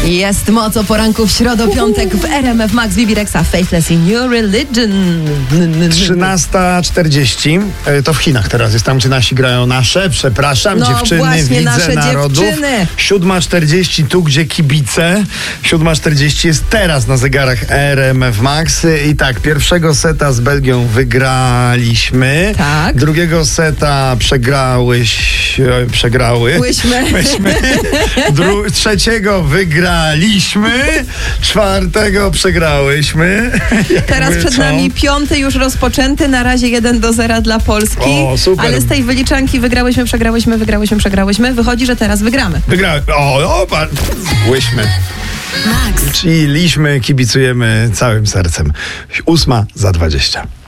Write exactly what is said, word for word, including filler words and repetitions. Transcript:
Jest moc o poranku w środę, piątek w R M F Max, Bibi Rexa, Faithless in Your Religion. trzynasta czterdzieści. To w Chinach teraz jest, tam gdzie nasi grają nasze, przepraszam, no, dziewczyny, właśnie, widzę nasze narodów. dziewczyny. siódma czterdzieści, tu gdzie kibice. siódma czterdzieści jest teraz na zegarach R M F Max. I tak, pierwszego seta z Belgią wygraliśmy. Tak. Drugiego seta przegrałeś, przegrały. Łyśmy. Myśmy. Dru- trzeciego wygraliśmy. Czwartego przegrałyśmy. Teraz Jakby przed co? nami piąty już rozpoczęty, na razie jeden do zera dla Polski. O, super. Ale z tej wyliczanki wygrałyśmy, przegrałyśmy, wygrałyśmy, przegrałyśmy. Wychodzi, że teraz wygramy. Wygrałem. O, o, pan. Łyśmy. Max. Czyli liśmy, kibicujemy całym sercem. Ósma za dwadzieścia.